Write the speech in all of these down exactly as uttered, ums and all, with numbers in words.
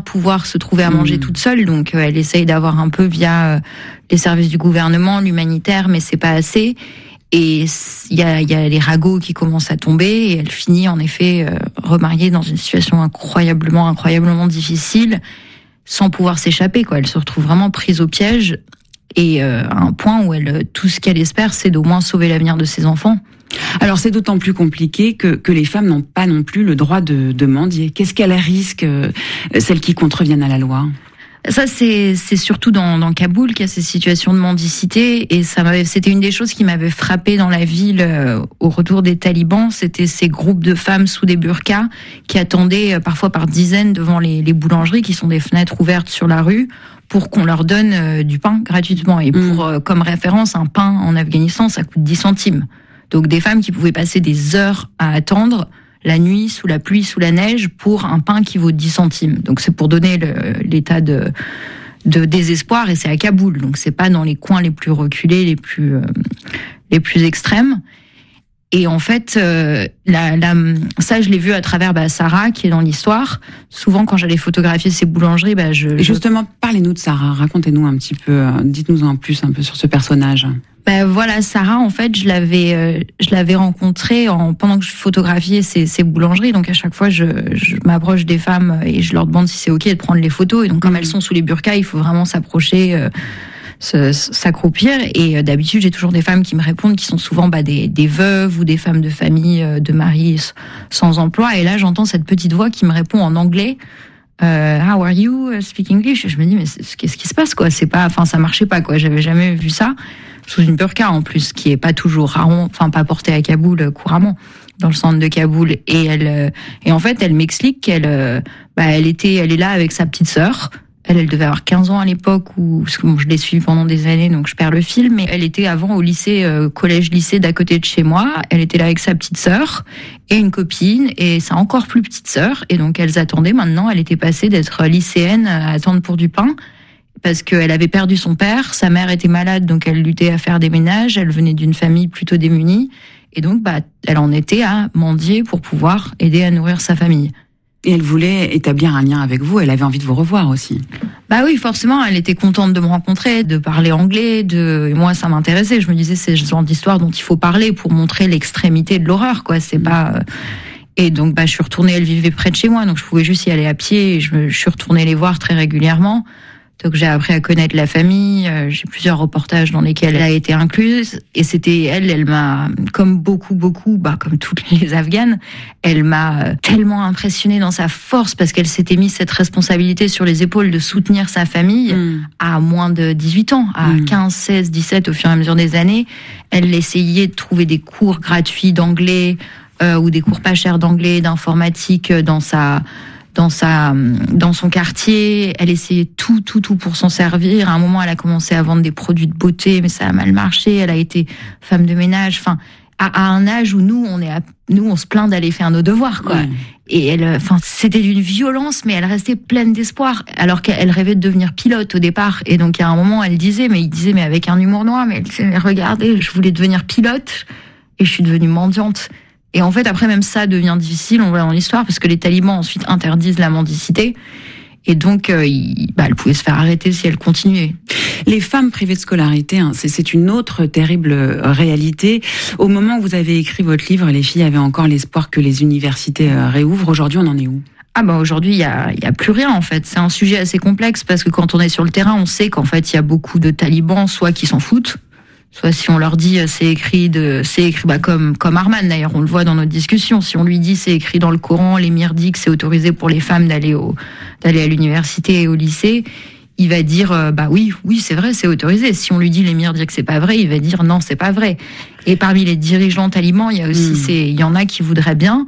pouvoir se trouver à manger mmh. toute seule, donc euh, elle essaye d'avoir un peu via euh, les services du gouvernement, l'humanitaire, mais c'est pas assez. Et il y a, y a les ragots qui commencent à tomber, et elle finit en effet euh, remariée dans une situation incroyablement, incroyablement difficile, sans pouvoir s'échapper, quoi. Elle se retrouve vraiment prise au piège, et euh, à un point où elle, tout ce qu'elle espère, c'est d'au moins sauver l'avenir de ses enfants. Alors c'est d'autant plus compliqué que, que les femmes n'ont pas non plus le droit de, de mendier. Qu'est-ce qu'elles risquent, euh, celles qui contreviennent à la loi ? Ça, c'est, c'est surtout dans, dans Kaboul qu'il y a ces situations de mendicité, et ça m'avait, c'était une des choses qui m'avait frappée dans la ville euh, au retour des talibans. C'était ces groupes de femmes sous des burqas qui attendaient euh, parfois par dizaines devant les, les boulangeries, qui sont des fenêtres ouvertes sur la rue, pour qu'on leur donne euh, du pain gratuitement. Et pour, euh, comme référence, un pain en Afghanistan, ça coûte dix centimes. Donc des femmes qui pouvaient passer des heures à attendre la nuit, sous la pluie, sous la neige, pour un pain qui vaut dix centimes. Donc c'est pour donner le, l'état de, de désespoir, et c'est à Kaboul. Donc c'est pas dans les coins les plus reculés, les plus, euh, les plus extrêmes. Et en fait, euh, la, la, ça, je l'ai vu à travers bah, Sarah, qui est dans l'histoire. Souvent, quand j'allais photographier ces boulangeries, bah, je... Et justement, parlez-nous de Sarah. Racontez-nous un petit peu, euh, dites-nous en plus un peu sur ce personnage. Ben voilà, Sarah, en fait, je l'avais, euh, je l'avais rencontrée en, pendant que je photographiais ces, ces boulangeries. Donc à chaque fois, je, je m'approche des femmes et je leur demande si c'est ok de prendre les photos. Et donc comme elles sont sous les burqas, il faut vraiment s'approcher, euh, se, s'accroupir. Et euh, d'habitude, j'ai toujours des femmes qui me répondent, qui sont souvent bah, des, des veuves ou des femmes de famille, euh, de maris sans emploi. Et là, j'entends cette petite voix qui me répond en anglais. Euh, How are you? Speak English. Je me dis mais qu'est-ce qui se passe, quoi? C'est pas, enfin ça marchait pas, quoi. J'avais jamais vu ça. Sous une burqa en plus, qui est pas toujours rarement, enfin pas portée à Kaboul couramment, dans le centre de Kaboul. Et elle, et en fait, elle m'explique qu'elle, bah, elle était, elle est là avec sa petite sœur. Elle, elle devait avoir quinze ans à l'époque, où, parce que bon, je l'ai suivie pendant des années, donc je perds le fil. Mais elle était avant au lycée, euh, collège-lycée d'à côté de chez moi. Elle était là avec sa petite sœur et une copine et sa encore plus petite sœur. Et donc elles attendaient. Maintenant, elle était passée d'être lycéenne à attendre pour du pain, parce qu'elle avait perdu son père, sa mère était malade, donc elle luttait à faire des ménages, elle venait d'une famille plutôt démunie, et donc bah, elle en était à mendier pour pouvoir aider à nourrir sa famille. Et elle voulait établir un lien avec vous, elle avait envie de vous revoir aussi. Bah oui, forcément, elle était contente de me rencontrer, de parler anglais, de... Et moi ça m'intéressait, je me disais c'est ce genre d'histoire dont il faut parler pour montrer l'extrémité de l'horreur, quoi, c'est pas... Et donc bah, je suis retournée, elle vivait près de chez moi, donc je pouvais juste y aller à pied, et je, me... je suis retournée les voir très régulièrement. Donc j'ai appris à connaître la famille, euh, j'ai plusieurs reportages dans lesquels elle a été incluse, et c'était elle, elle m'a, comme beaucoup, beaucoup, bah comme toutes les Afghanes, elle m'a tellement impressionnée dans sa force, parce qu'elle s'était mise cette responsabilité sur les épaules de soutenir sa famille mmh. à moins de dix-huit ans, à mmh. quinze, seize, dix-sept, au fur et à mesure des années. Elle essayait de trouver des cours gratuits d'anglais, euh, ou des cours pas chers d'anglais, d'informatique dans sa... dans sa, dans son quartier. Elle essayait tout, tout, tout pour s'en servir. À un moment, elle a commencé à vendre des produits de beauté, mais ça a mal marché. Elle a été femme de ménage. Enfin, à, à un âge où nous, on est, à, nous, on se plaint d'aller faire nos devoirs, quoi. Mmh. Et elle, enfin, c'était d'une violence, mais elle restait pleine d'espoir. Alors qu'elle rêvait de devenir pilote au départ. Et donc, à un moment, elle disait, mais il disait, mais avec un humour noir, mais elle disait, regardez, je voulais devenir pilote et je suis devenue mendiante. Et en fait, après, même ça devient difficile, on voit dans l'histoire, parce que les talibans ensuite interdisent la mendicité. Et donc, euh, il, bah, elle pouvait se faire arrêter si elle continuait. Les femmes privées de scolarité, hein, c'est, c'est une autre terrible réalité. Au moment où vous avez écrit votre livre, les filles avaient encore l'espoir que les universités euh, réouvrent. Aujourd'hui, on en est où ? Ah bah aujourd'hui, il y a, y a plus rien, en fait. C'est un sujet assez complexe, parce que quand on est sur le terrain, on sait qu'en fait, il y a beaucoup de talibans, soit qui s'en foutent, soit si on leur dit c'est écrit de c'est écrit bah comme comme Arman d'ailleurs, on le voit dans notre discussion, si on lui dit c'est écrit dans le Coran, l'émir dit que c'est autorisé pour les femmes d'aller au d'aller à l'université et au lycée, il va dire euh, bah oui oui c'est vrai, c'est autorisé. Si on lui dit l'émir dit que c'est pas vrai, il va dire non, c'est pas vrai. Et parmi les dirigeants talibans, il y a aussi mmh. c'est il y en a qui voudraient bien,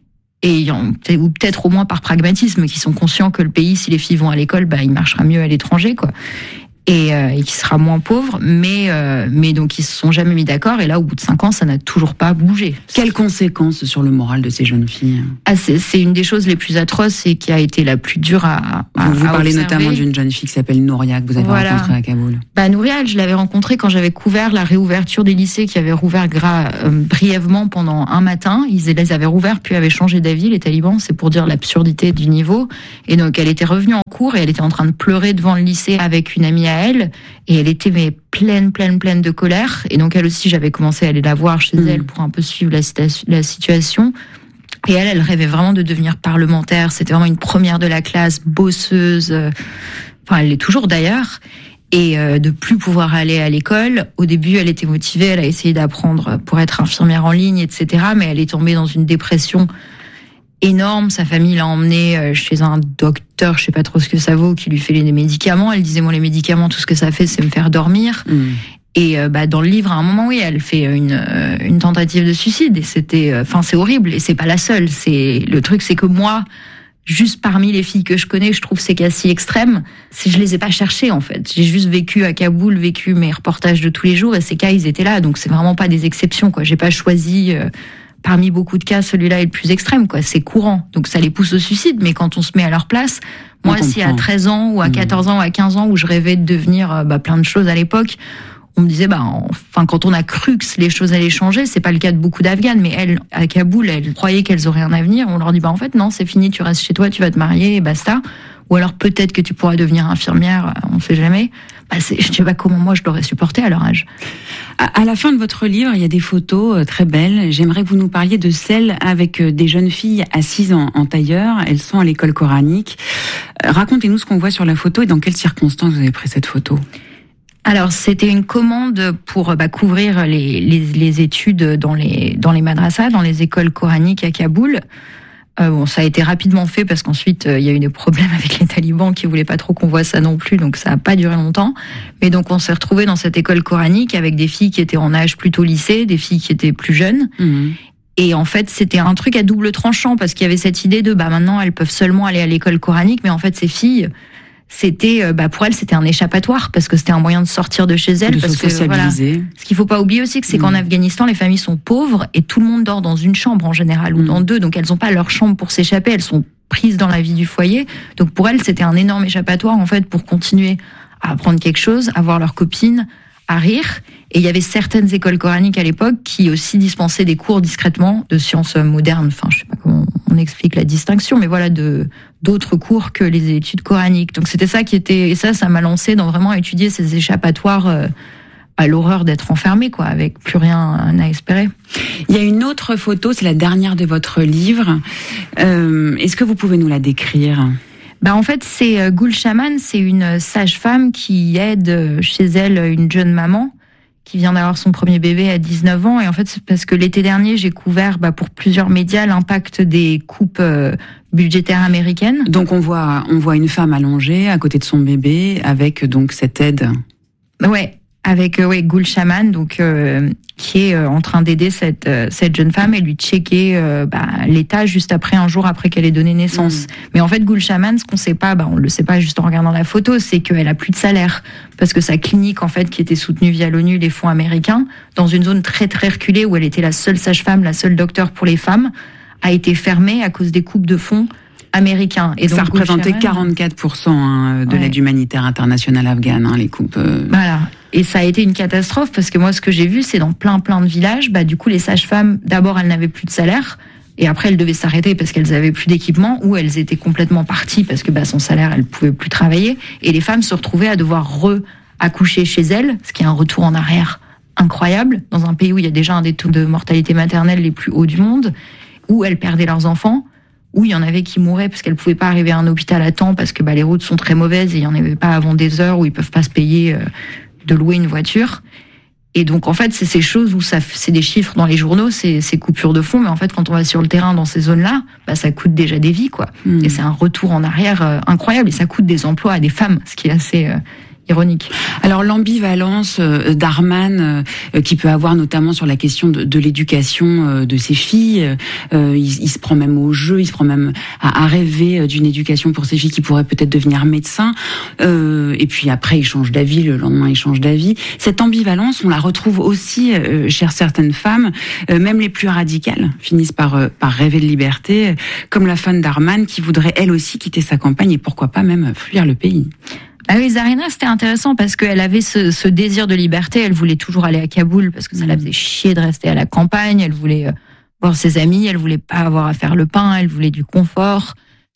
et il y en, ou peut-être au moins par pragmatisme, qui sont conscients que le pays, si les filles vont à l'école, bah il marchera mieux à l'étranger, quoi. Et, euh, et qui sera moins pauvre, mais euh, mais donc ils se sont jamais mis d'accord, et là au bout de cinq ans ça n'a toujours pas bougé. Quelles conséquences sur le moral de ces jeunes filles ? Ah, c'est, c'est une des choses les plus atroces et qui a été la plus dure à, à Vous, vous à parlez observer. Notamment d'une jeune fille qui s'appelle Nouria, que vous avez voilà. rencontrée à Kaboul. Bah Nouria, je l'avais rencontrée quand j'avais couvert la réouverture des lycées qui avaient rouvert gra- euh, brièvement pendant un matin. Ils les avaient rouverts puis avaient changé d'avis, les talibans, c'est pour dire l'absurdité du niveau. Et donc elle était revenue en cours et elle était en train de pleurer devant le lycée avec une amie à elle et elle était mais pleine, pleine, pleine de colère. Et donc elle aussi, j'avais commencé à aller la voir chez mmh. elle pour un peu suivre la, la situation. Et elle, elle rêvait vraiment de devenir parlementaire. C'était vraiment une première de la classe, bosseuse. Enfin, elle l'est toujours d'ailleurs. Et euh, de plus pouvoir aller à l'école. Au début, elle était motivée, elle a essayé d'apprendre pour être infirmière en ligne, et cetera. Mais elle est tombée dans une dépression énorme. Sa famille l'a emmenée chez un docteur, je sais pas trop ce que ça vaut, qui lui fait les médicaments. Elle disait, moi, les médicaments, tout ce que ça fait, c'est me faire dormir. Mmh. Et euh, bah dans le livre, à un moment, oui, elle fait une euh, une tentative de suicide. Et c'était, enfin, euh, c'est horrible. Et c'est pas la seule. C'est le truc, c'est que moi. Juste parmi les filles que je connais, je trouve ces cas si extrêmes, si je les ai pas cherchés en fait. J'ai juste vécu à Kaboul, vécu mes reportages de tous les jours et ces cas ils étaient là, donc c'est vraiment pas des exceptions quoi. J'ai pas choisi euh, parmi beaucoup de cas celui-là est le plus extrême quoi. C'est courant, donc ça les pousse au suicide. Mais quand on se met à leur place, moi si à treize ans ou à quatorze ans ou à quinze ans où je rêvais de devenir euh, bah, plein de choses à l'époque. On me disait, bah, enfin, quand on a cru que les choses allaient changer, c'est pas le cas de beaucoup d'Afghanes, mais elles, à Kaboul, elles croyaient qu'elles auraient un avenir. On leur dit, bah, en fait, non, c'est fini, tu restes chez toi, tu vas te marier et basta. Ou alors, peut-être que tu pourras devenir infirmière, on sait jamais. Bah, c'est, je sais pas comment moi je l'aurais supporté à leur âge. À la fin de votre livre, il y a des photos très belles. J'aimerais que vous nous parliez de celles avec des jeunes filles assises en, en tailleur. Elles sont à l'école coranique. Racontez-nous ce qu'on voit sur la photo et dans quelles circonstances vous avez pris cette photo. Alors c'était une commande pour bah, couvrir les, les, les études dans les dans les madrasas, dans les écoles coraniques à Kaboul. Euh, bon, ça a été rapidement fait parce qu'ensuite euh, il y a eu des problèmes avec les talibans qui voulaient pas trop qu'on voit ça non plus, donc ça a pas duré longtemps. Mais donc on s'est retrouvés dans cette école coranique avec des filles qui étaient en âge plutôt lycée, des filles qui étaient plus jeunes. Mmh. Et en fait, c'était un truc à double tranchant parce qu'il y avait cette idée de bah maintenant elles peuvent seulement aller à l'école coranique, mais en fait ces filles c'était bah pour elle c'était un échappatoire parce que c'était un moyen de sortir de chez elle, de parce se que voilà, ce qu'il faut pas oublier aussi, c'est mmh. qu'en Afghanistan les familles sont pauvres et tout le monde dort dans une chambre en général ou mmh. dans deux, donc elles ont pas leur chambre pour s'échapper, elles sont prises dans la vie du foyer. Donc pour elles c'était un énorme échappatoire en fait pour continuer à apprendre quelque chose, à voir leurs copines, à rire. Et il y avait certaines écoles coraniques à l'époque qui aussi dispensaient des cours discrètement de sciences modernes. Enfin, je sais pas comment on explique la distinction, mais voilà, de d'autres cours que les études coraniques. Donc c'était ça qui était, et ça, ça m'a lancé dans vraiment étudier ces échappatoires euh, à l'horreur d'être enfermé, quoi, avec plus rien à espérer. Il y a une autre photo, c'est la dernière de votre livre. Euh, est-ce que vous pouvez nous la décrire ? Bah en fait, c'est Gul Shaman, c'est une sage-femme qui aide chez elle une jeune maman qui vient d'avoir son premier bébé à dix-neuf ans. Et en fait, c'est parce que l'été dernier, j'ai couvert bah, pour plusieurs médias l'impact des coupes euh, budgétaires américaines. Donc on voit, on voit une femme allongée à côté de son bébé avec donc cette aide. Ouais, avec euh, ouais, Gul Shaman, donc euh, qui est euh, en train d'aider cette euh, cette jeune femme et lui checker euh, bah, l'état juste après, un jour après qu'elle ait donné naissance. Mmh. Mais en fait, Gul Shaman, ce qu'on sait pas, bah on le sait pas juste en regardant la photo, c'est qu'elle a plus de salaire parce que sa clinique en fait qui était soutenue via l'ONU, les fonds américains, dans une zone très très reculée où elle était la seule sage-femme, la seule docteur pour les femmes, a été fermée à cause des coupes de fonds américains. Et donc, ça représentait quarante-quatre pour cent hein, de ouais. l'aide humanitaire internationale afghane, hein, les coupes. Euh... Voilà. Et ça a été une catastrophe parce que moi, ce que j'ai vu, c'est dans plein plein de villages, bah du coup, les sages-femmes, d'abord, elles n'avaient plus de salaire, et après, elles devaient s'arrêter parce qu'elles avaient plus d'équipement, ou elles étaient complètement parties parce que bah son salaire, elles pouvaient plus travailler, et les femmes se retrouvaient à devoir re-accoucher chez elles, ce qui est un retour en arrière incroyable dans un pays où il y a déjà un des taux de mortalité maternelle les plus hauts du monde, où elles perdaient leurs enfants. Où il y en avait qui mouraient parce qu'elles pouvaient pas arriver à un hôpital à temps parce que bah les routes sont très mauvaises et il y en avait pas avant des heures où ils peuvent pas se payer euh, de louer une voiture. Et donc en fait c'est ces choses où ça c'est des chiffres dans les journaux, c'est ces coupures de fonds, mais en fait quand on va sur le terrain dans ces zones-là, bah ça coûte déjà des vies quoi. Mmh. Et c'est un retour en arrière euh, incroyable et ça coûte des emplois à des femmes, ce qui est assez euh, ironique. Alors l'ambivalence euh, d'Arman euh, qui peut avoir notamment sur la question de, de l'éducation euh, de ses filles, euh, il, il se prend même au jeu, il se prend même à, à rêver d'une éducation pour ses filles qui pourraient peut-être devenir médecins, euh, et puis après il change d'avis, le lendemain il change d'avis. Cette ambivalence, on la retrouve aussi euh, chez certaines femmes, euh, même les plus radicales finissent par, euh, par rêver de liberté, comme la femme d'Arman qui voudrait elle aussi quitter sa campagne et pourquoi pas même fuir le pays. Ah oui, Zarina, c'était intéressant parce qu'elle avait ce, ce désir de liberté. Elle voulait toujours aller à Kaboul parce que ça la faisait chier de rester à la campagne. Elle voulait voir ses amis. Elle voulait pas avoir à faire le pain. Elle voulait du confort.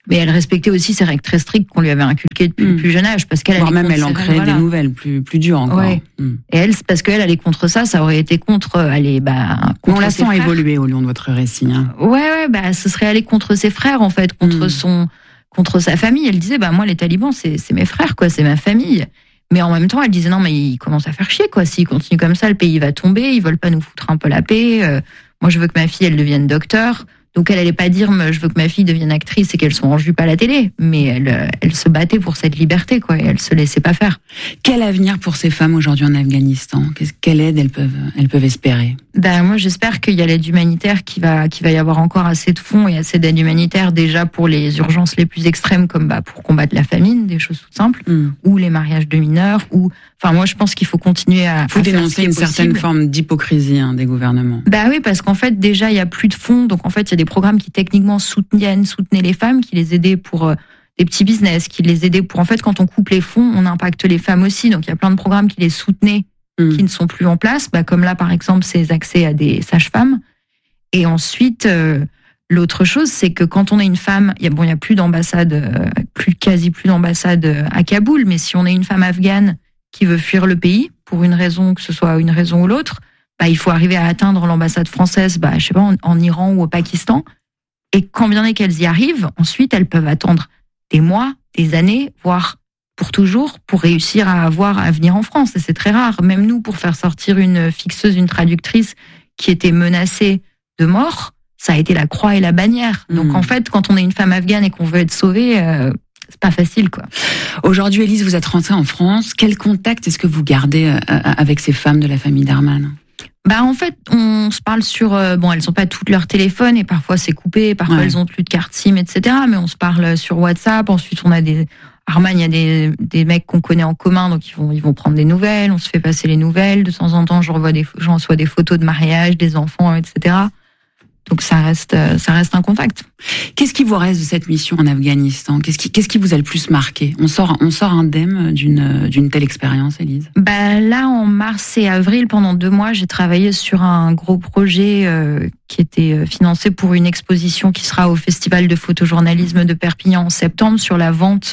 Mais elle respectait aussi ces règles très strictes qu'on lui avait inculquées depuis mmh. le plus jeune âge, parce qu'elle voire même elle en créait voilà. des nouvelles plus plus dures encore. Ouais. Mmh. Et elle, parce qu'elle allait contre ça, ça aurait été contre, allez, bah, contre on la ses sent frères. évoluer au long de votre récit. Hein. Ouais, ouais, bah, ce serait aller contre ses frères en fait, contre mmh. son, contre sa famille. Elle disait, bah moi les talibans, c'est c'est mes frères quoi, c'est ma famille. Mais en même temps, elle disait non, mais ils commencent à faire chier quoi. S'ils continuent comme ça, le pays va tomber. Ils veulent pas nous foutre un peu la paix. Euh, moi, je veux que ma fille, elle devienne docteur. Donc elle allait pas dire je veux que ma fille devienne actrice et qu'elle soit en jupe à la télé, mais elle, elle se battait pour cette liberté quoi, et elle se laissait pas faire. Quel avenir pour ces femmes aujourd'hui en Afghanistan ? Quelle aide elles peuvent elles peuvent espérer ? Ben moi j'espère qu'il y a l'aide humanitaire qui va qui va y avoir encore assez de fonds et assez d'aide humanitaire déjà pour les urgences les plus extrêmes comme bah pour combattre la famine, des choses toutes simples, mm. ou les mariages de mineurs, ou enfin moi je pense qu'il faut continuer à. Il faut à dénoncer une possible. certaine forme d'hypocrisie hein, des gouvernements. Bah oui parce qu'en fait déjà il y a plus de fonds, donc en fait il y a des programmes qui techniquement soutenaient soutenaient les femmes, qui les aidaient pour euh, des petits business, qui les aidaient pour en fait quand on coupe les fonds on impacte les femmes aussi, donc il y a plein de programmes qui les soutenaient. Mmh. qui ne sont plus en place, bah comme là par exemple ces accès à des sages-femmes. Et ensuite euh, l'autre chose c'est que quand on est une femme, il y a bon il y a plus d'ambassade, euh, plus quasi plus d'ambassade à Kaboul, mais si on est une femme afghane qui veut fuir le pays pour une raison que ce soit une raison ou l'autre, bah il faut arriver à atteindre l'ambassade française, bah je sais pas en, en Iran ou au Pakistan. Et quand bien est qu'elles y arrivent, ensuite elles peuvent attendre des mois, des années, voire pour toujours, pour réussir à avoir à venir en France. Et c'est très rare. Même nous, pour faire sortir une fixeuse, une traductrice qui était menacée de mort, ça a été la croix et la bannière. Mmh. Donc en fait, quand on est une femme afghane et qu'on veut être sauvée, euh, c'est pas facile, quoi. Aujourd'hui, Élise, vous êtes rentrée en France. Quel contact est-ce que vous gardez euh, avec ces femmes de la famille Darman ? Bah en fait, on se parle sur euh, bon, elles ont pas toutes leur téléphone et parfois c'est coupé, parfois ouais. elles ont plus de carte SIM, et cetera. Mais on se parle sur WhatsApp. Ensuite, on a des Arman, il y a des, des mecs qu'on connaît en commun, donc ils vont, ils vont prendre des nouvelles, on se fait passer les nouvelles. De temps en temps, je revois des, je reçois des photos de mariage, des enfants, et cetera. Donc ça reste, ça reste un contact. Qu'est-ce qui vous reste de cette mission en Afghanistan ? Qu'est-ce qui, qu'est-ce qui vous a le plus marqué ? On sort, on sort indemne d'une, d'une telle expérience, Élise ? Bah là, en mars et avril, pendant deux mois, j'ai travaillé sur un gros projet euh, qui était financé pour une exposition qui sera au Festival de photojournalisme de Perpignan en septembre sur la vente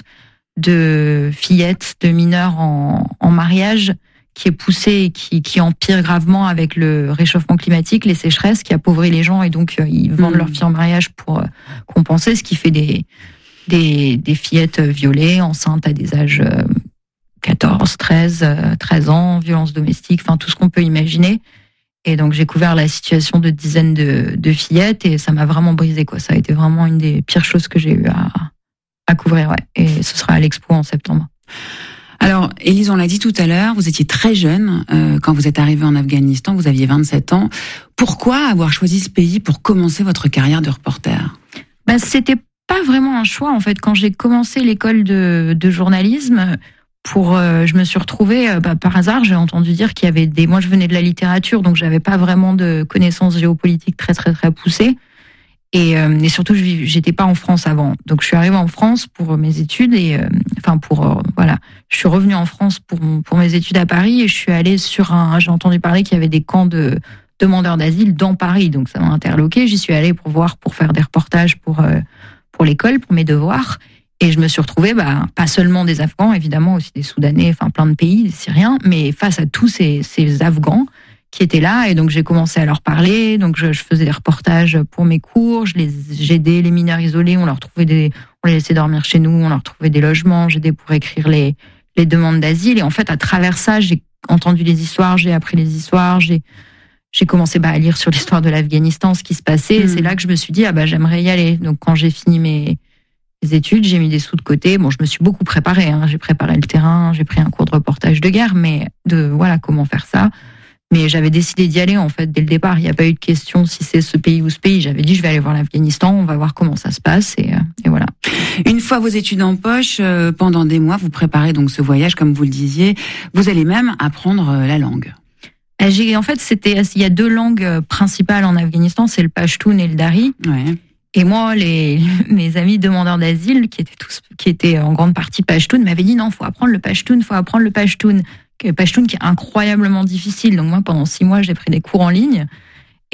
de fillettes, de mineurs en, en mariage, qui est poussé et qui, qui empire gravement avec le réchauffement climatique, les sécheresses, qui appauvrit les gens et donc euh, ils vendent mmh. leurs filles en mariage pour euh, compenser, ce qui fait des, des, des fillettes violées, enceintes à des âges euh, quatorze, treize, treize ans, violences domestiques, enfin tout ce qu'on peut imaginer. Et donc j'ai couvert la situation de dizaines de, de fillettes et ça m'a vraiment brisé, quoi. Ça a été vraiment une des pires choses que j'ai eu à à couvrir, ouais. Et ce sera à l'Expo en septembre. Alors, Élise, on l'a dit tout à l'heure, vous étiez très jeune euh, quand vous êtes arrivée en Afghanistan, vous aviez vingt-sept ans. Pourquoi avoir choisi ce pays pour commencer votre carrière de reporter ? Bah, c'était pas vraiment un choix, en fait. Quand j'ai commencé l'école de, de journalisme, pour, euh, je me suis retrouvée, euh, bah, par hasard, j'ai entendu dire qu'il y avait des... Moi, je venais de la littérature, donc j'avais pas vraiment de connaissances géopolitiques très, très, très poussées. Et, euh, et surtout, je j'étais pas en France avant. Donc, je suis arrivée en France pour mes études et, euh, enfin, pour, euh, voilà. Je suis revenue en France pour, pour mes études à Paris et je suis allée sur un, j'ai entendu parler qu'il y avait des camps de demandeurs d'asile dans Paris. Donc, ça m'a interloquée. J'y suis allée pour voir, pour faire des reportages pour, euh, pour l'école, pour mes devoirs. Et je me suis retrouvée, bah, pas seulement des Afghans, évidemment, aussi des Soudanais, enfin, plein de pays, des Syriens, mais face à tous ces, ces Afghans qui étaient là, et donc j'ai commencé à leur parler. Donc je, je faisais des reportages pour mes cours, je les j'aidais les mineurs isolés, on leur trouvait des, on les laissait dormir chez nous, on leur trouvait des logements, j'aidais pour écrire les les demandes d'asile. Et en fait, à travers ça, j'ai entendu les histoires, j'ai appris les histoires, j'ai j'ai commencé bah, à lire sur l'histoire de l'Afghanistan, ce qui se passait. Mmh. Et c'est là que je me suis dit ah bah j'aimerais y aller. Donc quand j'ai fini mes mes études, j'ai mis des sous de côté. Bon, je me suis beaucoup préparée. Hein. J'ai préparé le terrain, j'ai pris un cours de reportage de guerre, mais de voilà comment faire ça. Mais j'avais décidé d'y aller, en fait, dès le départ. Il n'y a pas eu de question si c'est ce pays ou ce pays. J'avais dit, je vais aller voir l'Afghanistan, on va voir comment ça se passe, et, et voilà. Une fois vos études en poche, euh, pendant des mois, vous préparez donc ce voyage, comme vous le disiez. Vous allez même apprendre la langue. J'ai, en fait, c'était, il y a deux langues principales en Afghanistan, c'est le Pashtun et le Dari. Ouais. Et moi, les, mes amis demandeurs d'asile, qui étaient tous, qui étaient en grande partie Pashtun, m'avaient dit, non, faut apprendre le Pashtun, faut apprendre le Pashtun. Pashtun qui est incroyablement difficile. Donc moi, pendant six mois, j'ai pris des cours en ligne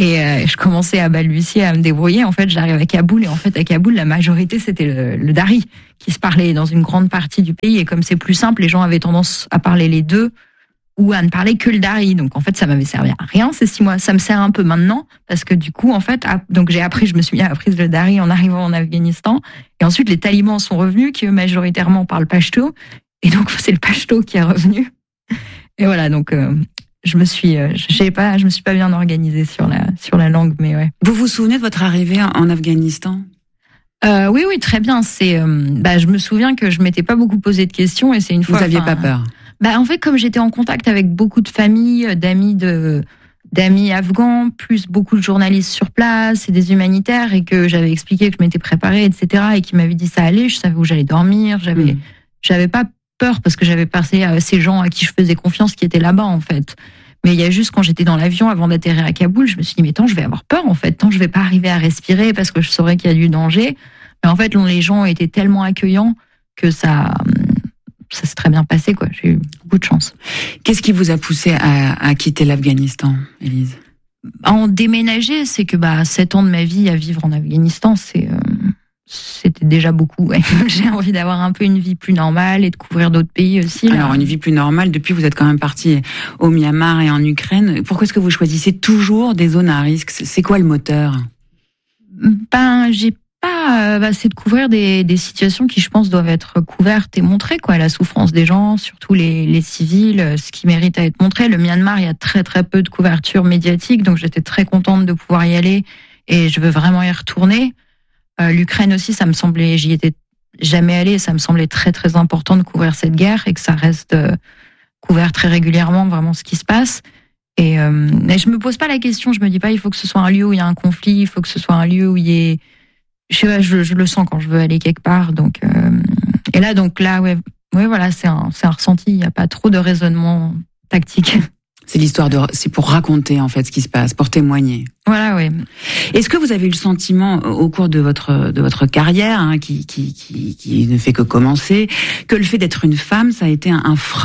Et euh, je commençais à balbutier, à me débrouiller. En fait, j'arrive à Kaboul et en fait, à Kaboul, la majorité, c'était le, le dari qui se parlait dans une grande partie du pays. Et comme c'est plus simple, les gens avaient tendance à parler les deux ou à ne parler que le dari. Donc, en fait, ça m'avait servi à rien ces six mois. Ça me sert un peu maintenant parce que du coup, en fait, donc j'ai appris, je me suis mis à apprendre le dari en arrivant en Afghanistan. Et ensuite, les talibans sont revenus, qui eux, majoritairement parlent pachto. Et donc, c'est le pachto qui est revenu. Et voilà, donc... Euh, Je me suis, euh, j'ai pas, je me suis pas bien organisée sur la sur la langue, mais ouais. Vous vous souvenez de votre arrivée en Afghanistan ? euh, Oui, oui, très bien. C'est, euh, bah, je me souviens que je m'étais pas beaucoup posé de questions et c'est une fois. Vous aviez pas peur ? Bah, en fait, comme j'étais en contact avec beaucoup de familles, d'amis de d'amis afghans, plus beaucoup de journalistes sur place et des humanitaires, et que j'avais expliqué que je m'étais préparée, et cetera, et qui m'avaient dit ça allait, je savais où j'allais dormir, j'avais, mmh. j'avais pas peur parce que j'avais passé à ces gens à qui je faisais confiance qui étaient là-bas en fait. Mais il y a juste quand j'étais dans l'avion avant d'atterrir à Kaboul, je me suis dit mais tant je vais avoir peur en fait, tant je vais pas arriver à respirer parce que je saurais qu'il y a du danger. Mais en fait les gens étaient tellement accueillants que ça ça s'est très bien passé quoi. J'ai eu beaucoup de chance. Qu'est-ce qui vous a poussé à, à quitter l'Afghanistan, Élise ? En déménager, c'est que bah sept ans de ma vie à vivre en Afghanistan, c'est euh... c'était déjà beaucoup. Ouais. J'ai envie d'avoir un peu une vie plus normale et de couvrir d'autres pays aussi. Là. Alors, une vie plus normale, depuis vous êtes quand même parti au Myanmar et en Ukraine. Pourquoi est-ce que vous choisissez toujours des zones à risque ? C'est quoi le moteur ? Ben, j'ai pas... Bah, c'est de couvrir des, des situations qui, je pense, doivent être couvertes et montrées, quoi. La souffrance des gens, surtout les, les civils, ce qui mérite à être montré. Le Myanmar, il y a très très peu de couverture médiatique, donc j'étais très contente de pouvoir y aller et je veux vraiment y retourner. Euh, L'Ukraine aussi, ça me semblait, j'y étais jamais allée, ça me semblait très très important de couvrir cette guerre et que ça reste euh, couvert très régulièrement, vraiment ce qui se passe. Et, euh, et je me pose pas la question, je me dis pas il faut que ce soit un lieu où il y a un conflit, il faut que ce soit un lieu où il y ait, je sais pas, je, je le sens quand je veux aller quelque part. Donc euh, et là donc là ouais, ouais voilà, c'est un c'est un ressenti, il y a pas trop de raisonnement tactique. C'est l'histoire de, c'est pour raconter en fait ce qui se passe, pour témoigner. Voilà, oui. Est-ce que vous avez eu le sentiment au cours de votre de votre carrière, hein, qui, qui qui qui ne fait que commencer, que le fait d'être une femme, ça a été un, un frein ?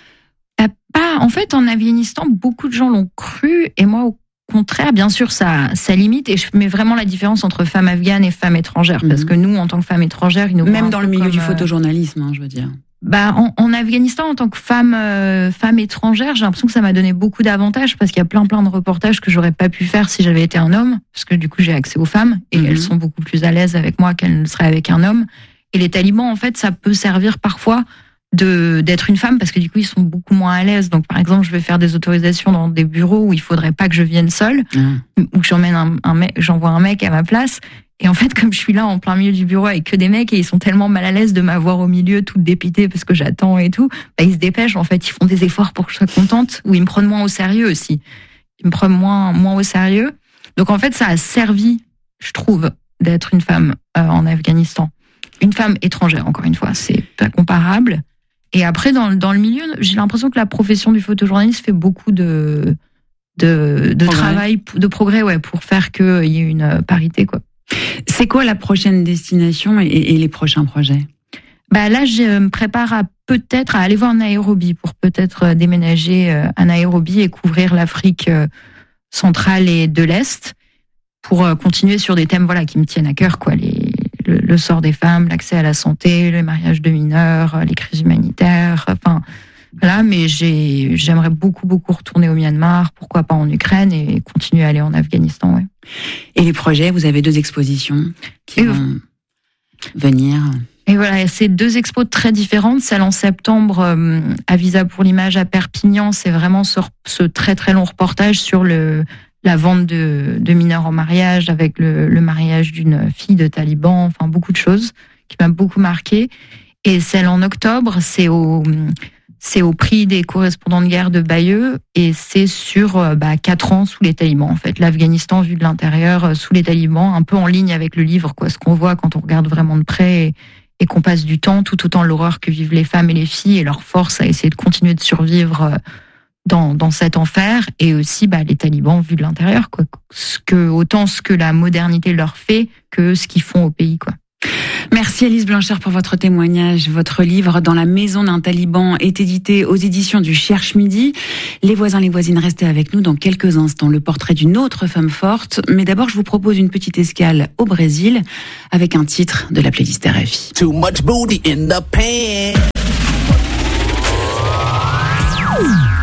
Pas, en fait, en Afghanistan, beaucoup de gens l'ont cru, et moi, au contraire, bien sûr, ça ça limite, et je mets vraiment la différence entre femmes afghanes et femmes étrangères, mmh. parce que nous, en tant que femmes étrangères, ils nous même dans le milieu comme, du photojournalisme, hein, je veux dire. Bah, en, en Afghanistan, en tant que femme, euh, femme étrangère, j'ai l'impression que ça m'a donné beaucoup d'avantages parce qu'il y a plein, plein de reportages que j'aurais pas pu faire si j'avais été un homme, parce que du coup, j'ai accès aux femmes et mmh. elles sont beaucoup plus à l'aise avec moi qu'elles ne seraient avec un homme. Et les talibans, en fait, ça peut servir parfois de d'être une femme parce que du coup, ils sont beaucoup moins à l'aise. Donc, par exemple, je vais faire des autorisations dans des bureaux où il faudrait pas que je vienne seule, mmh. ou que j'emmène un, un mec, j'envoie un mec à ma place. Et en fait, comme je suis là en plein milieu du bureau avec que des mecs et ils sont tellement mal à l'aise de m'avoir au milieu, toute dépitée parce que j'attends et tout, bah ils se dépêchent. En fait, ils font des efforts pour que je sois contente, ou ils me prennent moins au sérieux aussi. Ils me prennent moins moins au sérieux. Donc en fait, ça a servi, je trouve, d'être une femme euh, en Afghanistan, une femme étrangère. Encore une fois, c'est pas comparable. Et après, dans dans le milieu, j'ai l'impression que la profession du photojournaliste fait beaucoup de de, de travail, de progrès, ouais, pour faire qu'il y ait une parité, quoi. C'est quoi la prochaine destination et, et les prochains projets ? Bah là, je me prépare à peut-être à aller voir Nairobi pour peut-être déménager à Nairobi et couvrir l'Afrique centrale et de l'Est pour continuer sur des thèmes voilà qui me tiennent à cœur, quoi, les, le, le sort des femmes, l'accès à la santé, le mariage de mineurs, les crises humanitaires, enfin voilà. Mais j'ai, j'aimerais beaucoup beaucoup retourner au Myanmar, pourquoi pas en Ukraine, et continuer à aller en Afghanistan, ouais. Et les projets, vous avez deux expositions qui et vont venir. Et voilà, c'est deux expos très différentes. Celle en septembre euh, à Visa pour l'image à Perpignan, c'est vraiment ce, ce très très long reportage sur le la vente de, de mineurs en mariage, avec le, le mariage d'une fille de taliban, enfin beaucoup de choses qui m'a beaucoup marqué. Et celle en octobre, c'est au c'est au prix des correspondants de guerre de Bayeux, et c'est sur bah, quatre ans sous les talibans, en fait. L'Afghanistan vu de l'intérieur, sous les talibans, un peu en ligne avec le livre, quoi. Ce qu'on voit quand on regarde vraiment de près et, et qu'on passe du temps, tout autant l'horreur que vivent les femmes et les filles et leur force à essayer de continuer de survivre dans, dans cet enfer, et aussi bah, les talibans vu de l'intérieur, quoi. Ce que, autant ce que la modernité leur fait que ce qu'ils font au pays, quoi. Merci Alice Blanchard pour votre témoignage. Votre livre Dans la maison d'un taliban est édité aux éditions du Cherche Midi. Les voisins, les voisines, restez avec nous dans quelques instants. Le portrait d'une autre femme forte. Mais d'abord, je vous propose une petite escale au Brésil avec un titre de la playlist R F I. Too much booty in the pan.